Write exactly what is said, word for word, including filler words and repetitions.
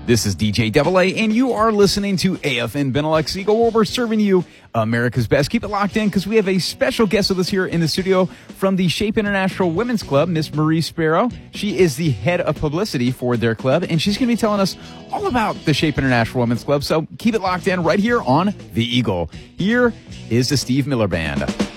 This is D J Double A, and you are listening to A F N Benelux Eagle, where we're serving you America's best. Keep it locked in, because we have a special guest with us here in the studio from the Shape International Women's Club, Miss Marie Sparrow. She is the head of publicity for their club, and she's going to be telling us all about the Shape International Women's Club. So keep it locked in right here on The Eagle. Here is the Steve Miller Band.